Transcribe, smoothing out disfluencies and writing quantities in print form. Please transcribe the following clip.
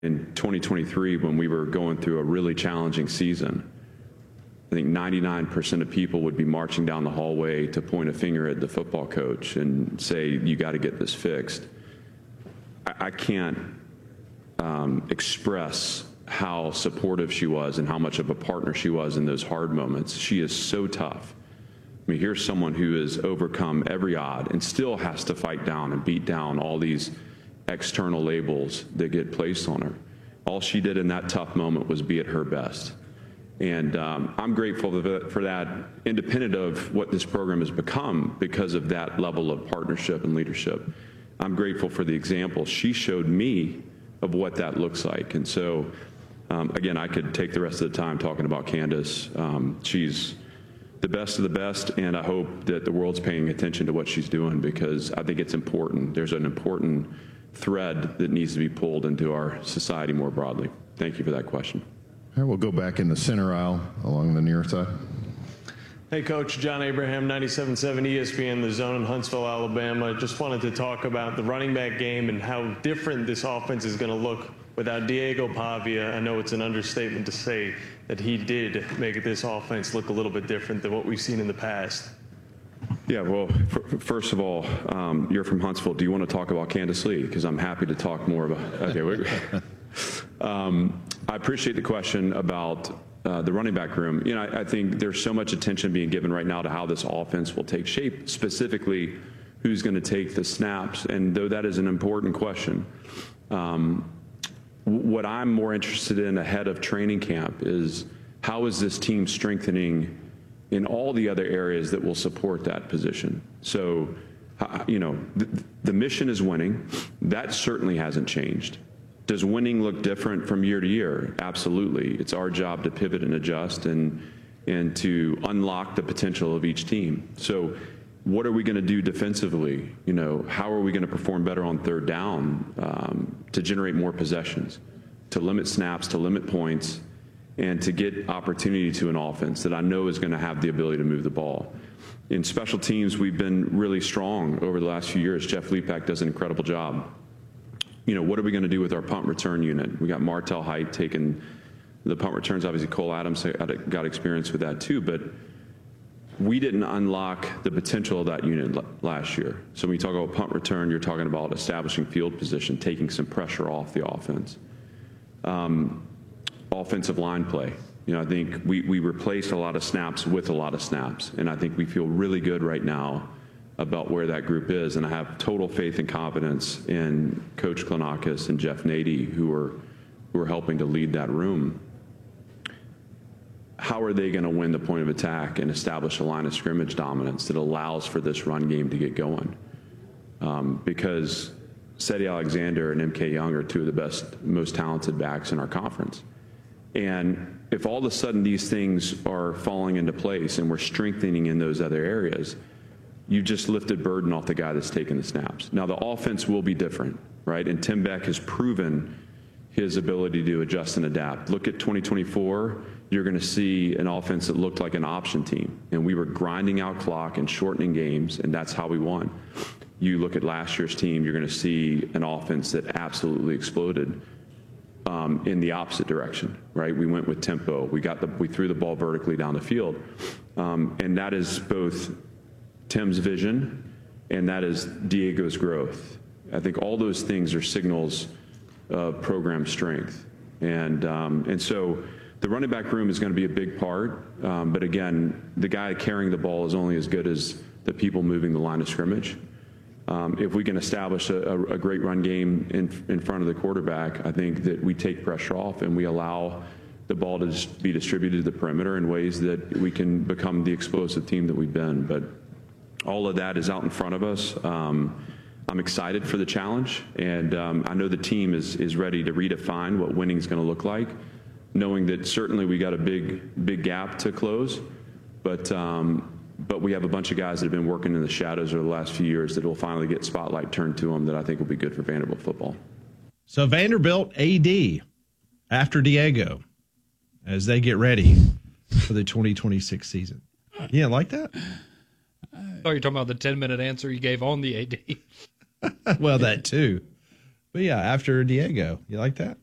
in 2023, when we were going through a really challenging season, I think 99% of people would be marching down the hallway to point a finger at the football coach and say, you got to get this fixed. I can't express how supportive she was and how much of a partner she was in those hard moments. She is so tough. I mean, here's someone who has overcome every odd and still has to fight down and beat down all these external labels that get placed on her. All she did in that tough moment was be at her best. And I'm grateful for that, independent of what this program has become because of that level of partnership and leadership. I'm grateful for the example she showed me of what that looks like. And so, again, I could take the rest of the time talking about Candace. She's the best of the best, and I hope that the world's paying attention to what she's doing because I think it's important. There's an important thread that needs to be pulled into our society more broadly. Thank you for that question. All right, we'll go back in the center aisle along the near side. Hey, Coach. John Abraham, 97.7 ESPN, The Zone in Huntsville, Alabama. Just wanted to talk about the running back game and how different this offense is going to look without Diego Pavia. I know it's an understatement to say that he did make this offense look a little bit different than what we've seen in the past. Yeah, well, first of all, you're from Huntsville. Do you want to talk about Candace Lee? Because I'm happy to talk more about okay, I appreciate the question about the running back room. You know, I think there's so much attention being given right now to how this offense will take shape, specifically who's going to take the snaps. And though that is an important question, what I'm more interested in ahead of training camp is how is this team strengthening in all the other areas that will support that position. So, you know, the mission is winning. That certainly hasn't changed. Does winning look different from year to year? Absolutely. It's our job to pivot and adjust and to unlock the potential of each team. So what are we going to do defensively? You know, how are we going to perform better on third down to generate more possessions, to limit snaps, to limit points, and to get opportunity to an offense that I know is going to have the ability to move the ball. In special teams, we've been really strong over the last few years. Jeff Lepak does an incredible job. You know, what are we going to do with our punt return unit? We got Martel Height taking the punt returns. Obviously, Cole Adams got experience with that too, but we didn't unlock the potential of that unit last year. So when you talk about punt return, you're talking about establishing field position, taking some pressure off the offense. Offensive line play. You know, I think we replaced a lot of snaps with a lot of snaps, and I think we feel really good right now about where that group is, and I have total faith and confidence in Coach Klanakis and Jeff Nady, who are helping to lead that room. How are they going to win the point of attack and establish a line of scrimmage dominance that allows for this run game to get going? Because Cedi Alexander and MK Young are two of the best, most talented backs in our conference. And if all of a sudden these things are falling into place and we're strengthening in those other areas, you just lifted burden off the guy that's taking the snaps. Now, the offense will be different, right? And Tim Beck has proven his ability to adjust and adapt. Look at 2024, you're going to see an offense that looked like an option team. And we were grinding out clock and shortening games, and that's how we won. You look at last year's team, you're going to see an offense that absolutely exploded in the opposite direction, right? We went with tempo. We threw the ball vertically down the field. And that is both Tim's vision, and that is Diego's growth. I think all those things are signals of program strength. And so the running back room is going to be a big part. But again, the guy carrying the ball is only as good as the people moving the line of scrimmage. If we can establish a great run game in front of the quarterback, I think that we take pressure off and we allow the ball to be distributed to the perimeter in ways that we can become the explosive team that we've been. But all of that is out in front of us. I'm excited for the challenge, and I know the team is ready to redefine what winning is going to look like, knowing that certainly we got a big gap to close, but we have a bunch of guys that have been working in the shadows over the last few years that will finally get spotlight turned to them that I think will be good for Vanderbilt football. So Vanderbilt AD after Diego as they get ready for the 2026 season. Yeah, like that? Oh, you're talking about the 10-minute answer you gave on the AD. Well, that too. But yeah, after Diego, you like that?